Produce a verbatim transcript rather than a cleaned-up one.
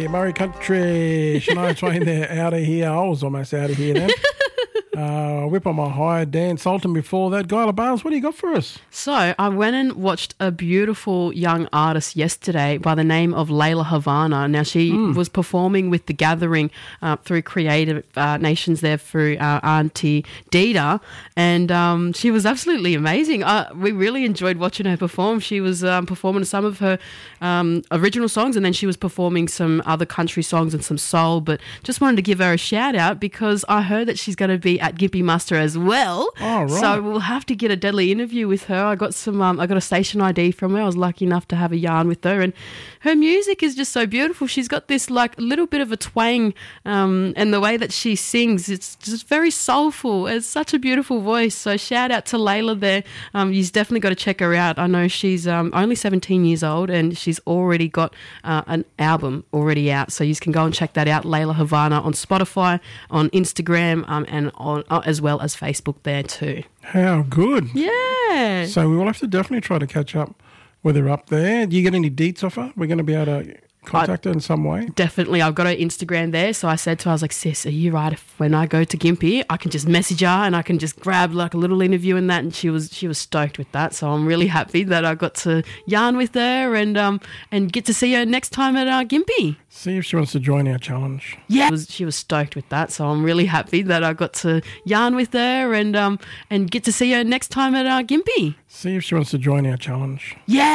Murray Country. Shania Twain there, Out of Here. I was almost out of here then. Uh, Whip on My High, Dan Sultan before that. Gyla Bales, what do you got for us? So I went and watched a beautiful young artist yesterday by the name of Layla Havana. Now she mm. was performing with The Gathering uh, through Creative uh, Nations there through our auntie Dita, and um, she was absolutely amazing. Uh, we really enjoyed watching her perform. She was um, performing some of her um, original songs, and then she was performing some other country songs and some soul, but just wanted to give her a shout out because I heard that she's going to be at Gympie Muster as well. Oh, right. So we'll have to get a deadly interview with her. I got some. Um, I got a station I D from her. I was lucky enough to have a yarn with her, and her music is just so beautiful. She's got this like little bit of a twang, um, and the way that she sings, it's just very soulful. It's such a beautiful voice. So shout out to Layla there. Um, you've definitely got to check her out. I know she's um, only seventeen years old, and she's already got uh, an album already out. So you can go and check that out. Layla Havana on Spotify, on Instagram, um, and on uh, as well as Facebook there too. How good. Yeah. So we will have to definitely try to catch up with her up there. Do you get any deets off her? We're going to be able to contact her in some way? Definitely. I've got her Instagram there. So I said to her, I was like, sis, are you right if when I go to Gympie, I can just message her and I can just grab like a little interview and that? And she was she was stoked with that. So I'm really happy that I got to yarn with her and um and get to see her next time at uh, Gympie. See if she wants to join our challenge. Yeah. She was, she was stoked with that. So I'm really happy that I got to yarn with her and um and get to see her next time at uh, Gympie. See if she wants to join our challenge. Yeah.